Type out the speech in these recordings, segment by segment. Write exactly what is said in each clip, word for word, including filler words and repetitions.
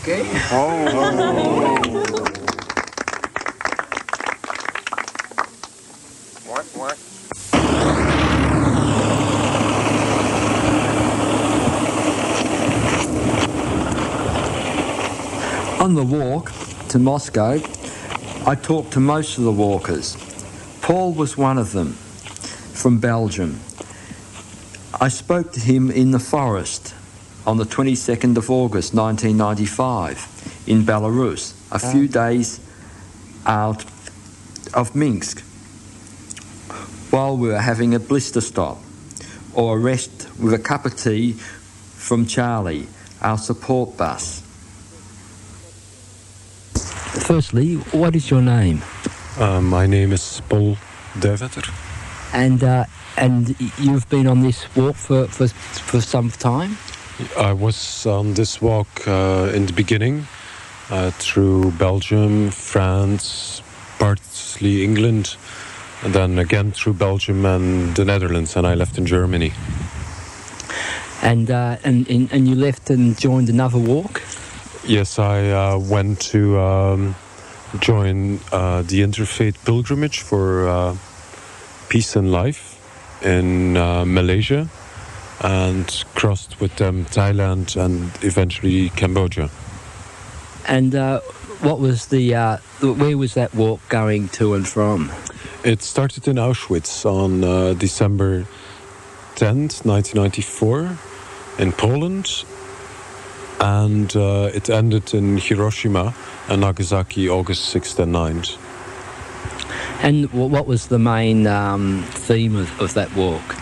Okay. Oh. What? What? On the walk to Moscow, I talked to most of the walkers. Paul was one of them, from Belgium. I spoke to him in the forest on the twenty-second of August nineteen ninety-five in Belarus, a few days out of Minsk, while we were having a blister stop or a rest with a cup of tea from Charlie, our support bus. Firstly, what is your name? Uh, my name is Paul Devetter. And uh, and you've been on this walk for, for, for some time? I was on this walk uh, in the beginning uh, through Belgium, France, partly England, and then again through Belgium and the Netherlands, and I left in Germany. And uh, and, and you left and joined another walk? Yes, I uh, went to um, join uh, the Interfaith Pilgrimage for uh, Peace and Life in uh, Malaysia, and crossed with them Thailand and eventually Cambodia. And uh, what was the, uh, where was that walk going to and from? It started in Auschwitz on uh, December tenth, nineteen ninety-four in Poland, and uh, it ended in Hiroshima and Nagasaki August sixth and ninth. And what was the main um, theme of, of that walk?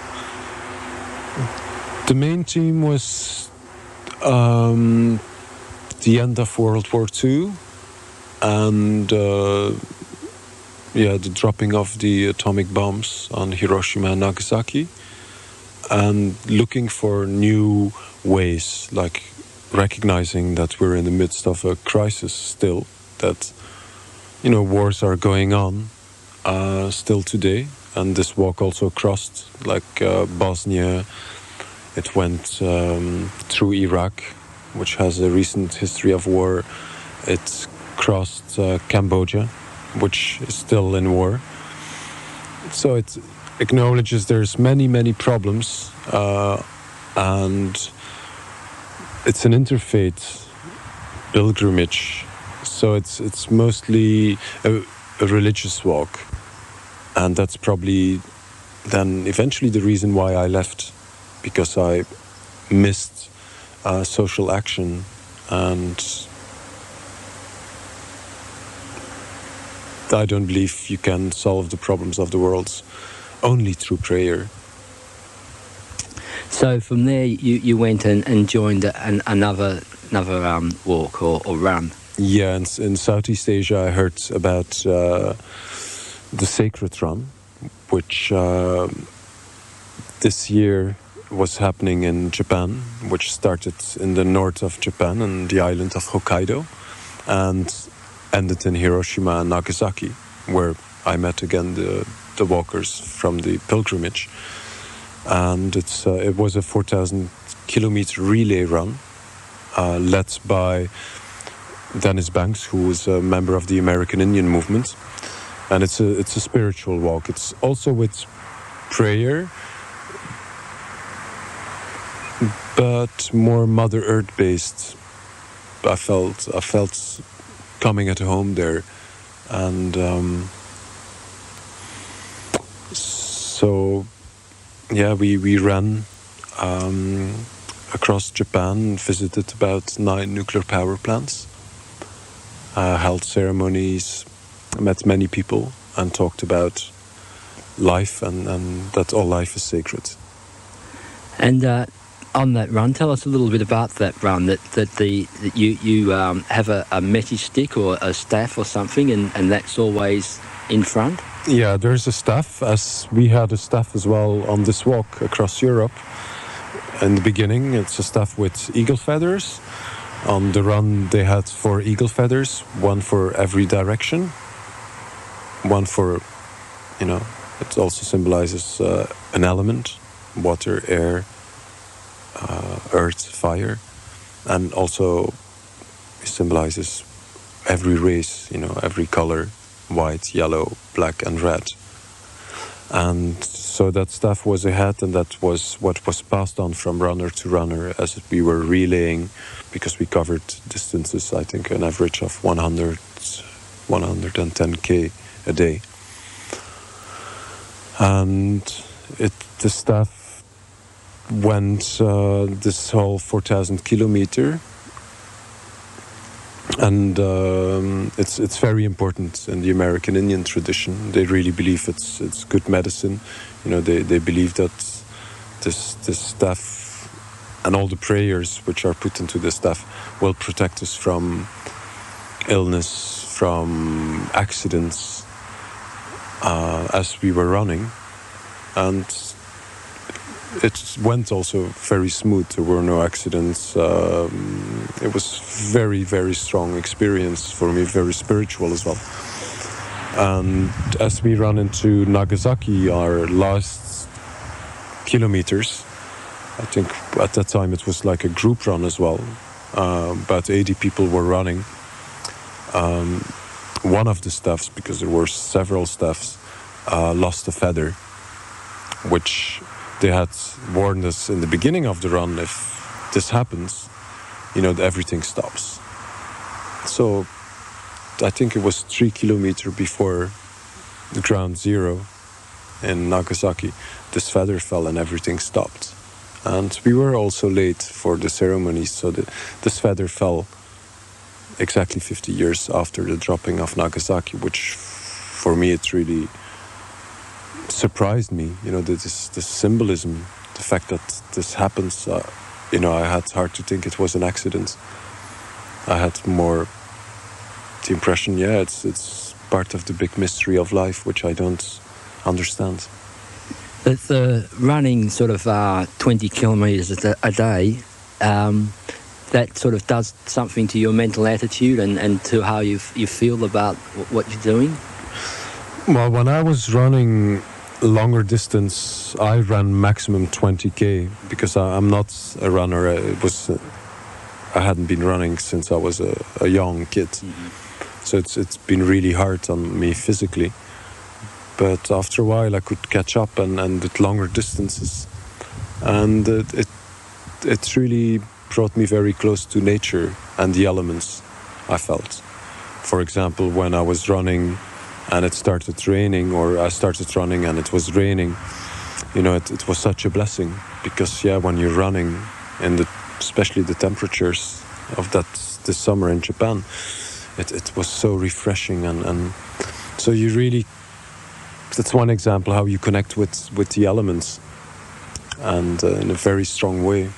The main theme was um, the end of World War Two and uh, yeah, the dropping of the atomic bombs on Hiroshima and Nagasaki, and looking for new ways, like recognizing that we're in the midst of a crisis still, that, you know, wars are going on uh, still today, and this walk also crossed, like uh, Bosnia. It went um, through Iraq, which has a recent history of war. It crossed uh, Cambodia, which is still in war. So it acknowledges there's many, many problems, uh, and it's an interfaith pilgrimage. So it's it's mostly a, a religious walk, and that's probably then eventually the reason why I left, because I missed uh, social action, and I don't believe you can solve the problems of the world only through prayer. So from there you, you went and, and joined an, another another um, walk or, or run? Yeah, in, in Southeast Asia I heard about uh, the Sacred Run, which uh, this year was happening in Japan, which started in the north of Japan on the island of Hokkaido and ended in Hiroshima and Nagasaki, where I met again the, the walkers from the pilgrimage. And it's uh, it was a four thousand kilometer relay run uh, led by Dennis Banks, who was a member of the American Indian movement. And it's a, it's a spiritual walk. It's also with prayer, but more Mother Earth based. I felt I felt coming at home there, and um, so yeah, we we ran um, across Japan, visited about nine nuclear power plants, uh, held ceremonies, met many people, and talked about life and, and that all life is sacred. And uh, on that run, tell us a little bit about that run. That that the that you you um, have a, a meti stick or a staff or something, and, and that's always in front. Yeah, there's a staff, as we had a staff as well on this walk across Europe. In the beginning, it's a staff with eagle feathers. On the run, they had four eagle feathers, one for every direction, one for, you know, it also symbolizes uh, an element, water, air, uh, earth, fire, and also symbolizes every race, you know, every color, white, yellow, black, and red. And so that staff was a hat, and that was what was passed on from runner to runner as we were relaying, because we covered distances, I think, an average of one hundred, one hundred ten K a day. And it, the staff went uh, this whole four thousand kilometer. And um, it's it's very important in the American Indian tradition. They really believe it's it's good medicine. You know, they, they believe that this this staff and all the prayers which are put into the staff will protect us from illness, from accidents uh, as we were running. And it went also very smooth. There were no accidents. Um, it was very, very strong experience for me, very spiritual as well. And as we run into Nagasaki, our last kilometers, I think at that time it was like a group run as well. Uh, about eighty people were running. Um, one of the staffs, because there were several staffs, uh, lost a feather, which they had warned us in the beginning of the run, if this happens, you know, everything stops. So I think it was three kilometers before the ground zero in Nagasaki, this feather fell and everything stopped. And we were also late for the ceremony, so the, this feather fell exactly fifty years after the dropping of Nagasaki, which for me it really surprised me, you know, this this symbolism, the fact that this happens. Uh, you know, I had hard to think it was an accident. I had more the impression, yeah, it's it's part of the big mystery of life, which I don't understand. The, the running sort of uh, twenty kilometres a, a day, um, that sort of does something to your mental attitude and, and to how you you feel about what you're doing? Well, when I was running longer distance, I ran maximum twenty K because I, I'm not a runner. It was uh, I hadn't been running since I was a, a young kid, mm-hmm. so it's it's been really hard on me physically. But after a while, I could catch up and, and did longer distances, and it, it it really brought me very close to nature and the elements. I felt, for example, when I was running and it started raining, or I started running and it was raining, you know, it, it was such a blessing, because yeah, when you're running, and especially the temperatures of that this summer in Japan, it, it was so refreshing, and, and so you really, that's one example how you connect with, with the elements, and uh, in a very strong way.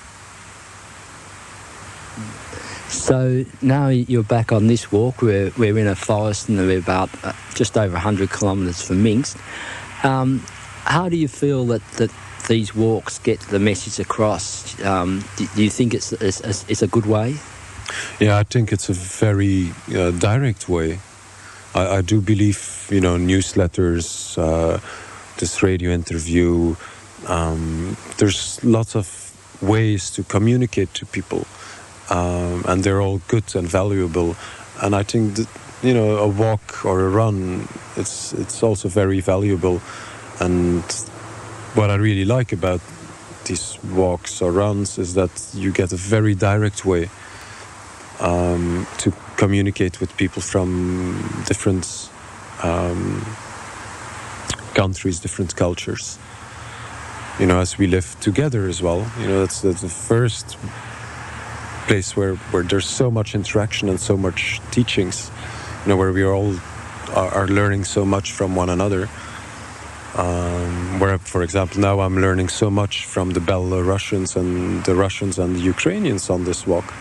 So now you're back on this walk. We're, we're in a forest and we're about uh, just over one hundred kilometres from Minsk. Um, how do you feel that, that these walks get the message across? Um, do, do you think it's, it's, it's a good way? Yeah, I think it's a very uh, direct way. I, I do believe, you know, newsletters, uh, this radio interview, um, there's lots of ways to communicate to people. Um, and they're all good and valuable, and I think that, you know, a walk or a run, it's it's also very valuable. And what I really like about these walks or runs is that you get a very direct way um, to communicate with people from different um, countries, different cultures. You know, as we live together as well. You know, that's, that's the first place where, where there's so much interaction and so much teachings, you know, where we are all are, are learning so much from one another. Um, where, for example, now I'm learning so much from the Belarusians and the Russians and the Ukrainians on this walk.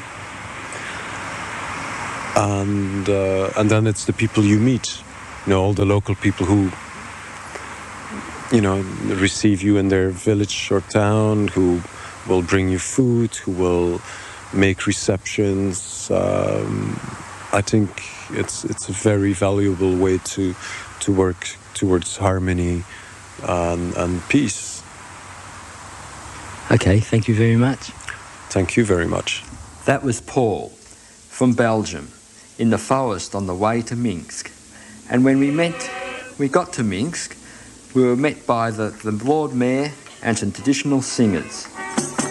And uh, and then it's the people you meet, you know, all the local people who, you know, receive you in their village or town, who will bring you food, who will make receptions. Um, I think it's it's a very valuable way to to work towards harmony and, and peace. Okay, thank you very much. Thank you very much. That was Paul from Belgium in the forest on the way to Minsk. And when we met, we got to Minsk, we were met by the, the Lord Mayor and some traditional singers.